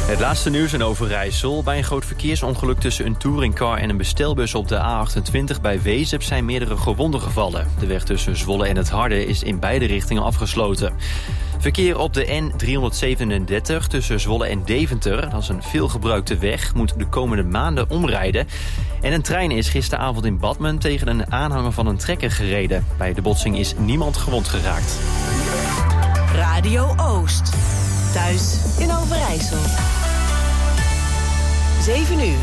Het laatste nieuws in Overijssel. Bij een groot verkeersongeluk tussen een touringcar en een bestelbus op de A28 bij Wezep zijn meerdere gewonden gevallen. De weg tussen Zwolle en het Harde is in beide richtingen afgesloten. Verkeer op de N337 tussen Zwolle en Deventer, dat is een veelgebruikte weg, moet de komende maanden omrijden. En een trein is gisteravond in Badmen tegen een aanhanger van een trekker gereden. Bij de botsing is niemand gewond geraakt. Radio Oost. Thuis in Overijssel. 7 uur.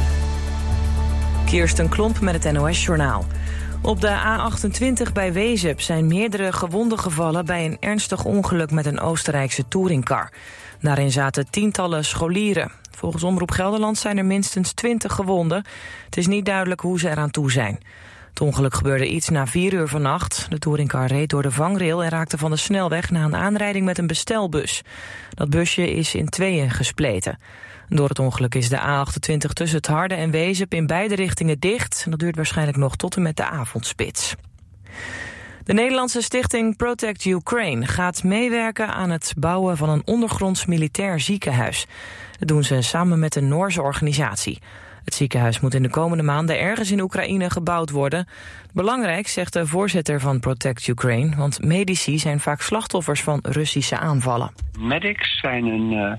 Kirsten Klomp met het NOS-journaal. Op de A28 bij Wezep zijn meerdere gewonden gevallen bij een ernstig ongeluk met een Oostenrijkse touringcar. Daarin zaten tientallen scholieren. Volgens Omroep Gelderland zijn er minstens 20 gewonden. Het is niet duidelijk hoe ze eraan toe zijn. Het ongeluk gebeurde iets na 4 uur vannacht. De touringcar reed door de vangrail en raakte van de snelweg na een aanrijding met een bestelbus. Dat busje is in tweeën gespleten. Door het ongeluk is de A28 tussen het Harde en Wezep in beide richtingen dicht. En dat duurt waarschijnlijk nog tot en met de avondspits. De Nederlandse stichting Protect Ukraine gaat meewerken aan het bouwen van een ondergronds militair ziekenhuis. Dat doen ze samen met een Noorse organisatie. Het ziekenhuis moet in de komende maanden ergens in Oekraïne gebouwd worden. Belangrijk, zegt de voorzitter van Protect Ukraine, want medici zijn vaak slachtoffers van Russische aanvallen. Medics zijn een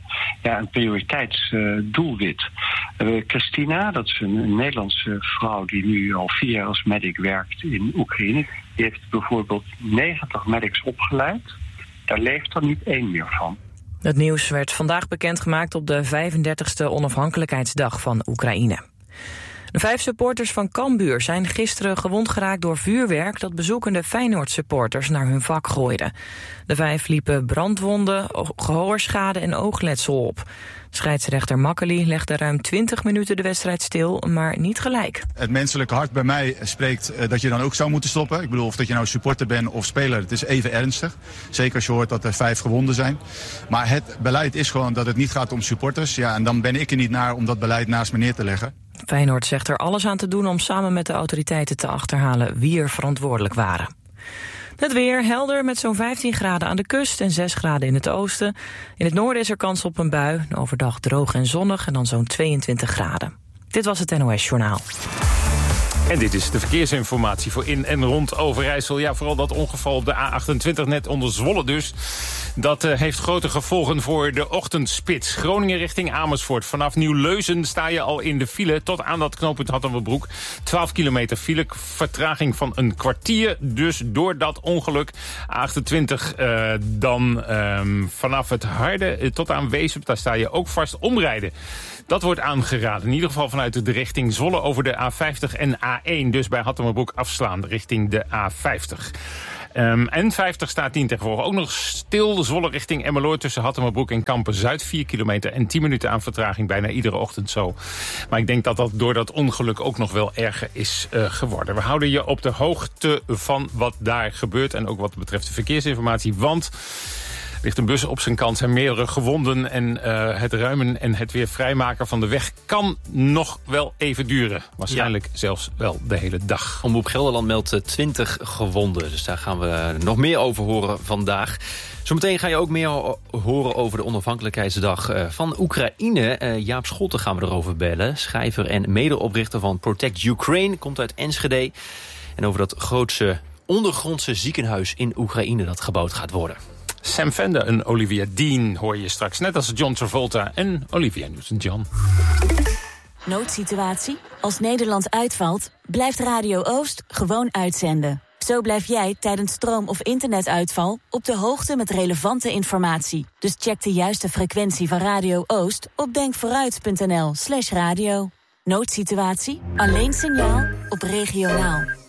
prioriteitsdoelwit. Christina, dat is een Nederlandse vrouw die nu al 4 jaar als medic werkt in Oekraïne. Die heeft bijvoorbeeld 90 medics opgeleid. Daar leeft er niet 1 meer van. Het nieuws werd vandaag bekendgemaakt op de 35e onafhankelijkheidsdag van Oekraïne. De 5 supporters van Cambuur zijn gisteren gewond geraakt door vuurwerk dat bezoekende Feyenoord-supporters naar hun vak gooiden. De 5 liepen brandwonden, gehoorschade en oogletsel op. Scheidsrechter Makkeli legde ruim 20 minuten de wedstrijd stil, maar niet gelijk. Het menselijke hart bij mij spreekt dat je dan ook zou moeten stoppen. Ik bedoel, of dat je nou supporter bent of speler, het is even ernstig. Zeker als je hoort dat er 5 gewonden zijn. Maar het beleid is gewoon dat het niet gaat om supporters. Ja, en dan ben ik er niet naar om dat beleid naast me neer te leggen. Feyenoord zegt er alles aan te doen om samen met de autoriteiten te achterhalen wie er verantwoordelijk waren. Het weer helder met zo'n 15 graden aan de kust en 6 graden in het oosten. In het noorden is er kans op een bui. Overdag droog en zonnig en dan zo'n 22 graden. Dit was het NOS Journaal. En dit is de verkeersinformatie voor in en rond Overijssel. Ja, vooral dat ongeval op de A28 net onder Zwolle dus. Dat heeft grote gevolgen voor de ochtendspits. Groningen richting Amersfoort. Vanaf Nieuw-Leuzen sta je al in de file tot aan dat knooppunt Hattemerbroek. 12 kilometer file, vertraging van een kwartier. Dus door dat ongeluk A28 dan vanaf het Harde tot aan Wezep. Daar sta je ook vast omrijden. Dat wordt aangeraden. In ieder geval vanuit de richting Zwolle over de A50 en A1. Dus bij Hattemerbroek afslaan richting de A50. N50 staat 10 tegenwoordig ook nog stil. Zwolle richting Emmeloord tussen Hattemerbroek en Kampen-Zuid. 4 kilometer en 10 minuten aan vertraging. Bijna iedere ochtend zo. Maar ik denk dat dat door dat ongeluk ook nog wel erger is geworden. We houden je op de hoogte van wat daar gebeurt. En ook wat betreft de verkeersinformatie. Want ligt een bus op zijn kant, zijn meerdere gewonden en het ruimen en het weer vrijmaken van de weg kan nog wel even duren. Waarschijnlijk zelfs wel de hele dag. Omroep Gelderland meldt 20 gewonden, dus daar gaan we nog meer over horen vandaag. Zometeen ga je ook meer horen over de onafhankelijkheidsdag van Oekraïne. Jaap Scholte gaan we erover bellen. Schrijver en medeoprichter van Protect Ukraine, komt uit Enschede. En over dat grootste ondergrondse ziekenhuis in Oekraïne dat gebouwd gaat worden. Sam Fender en Olivia Dean hoor je straks. Net als John Travolta en Olivia Newton-John. Noodsituatie? Als Nederland uitvalt, blijft Radio Oost gewoon uitzenden. Zo blijf jij tijdens stroom- of internetuitval op de hoogte met relevante informatie. Dus check de juiste frequentie van Radio Oost op denkvooruit.nl/radio. Noodsituatie? Alleen signaal op regionaal.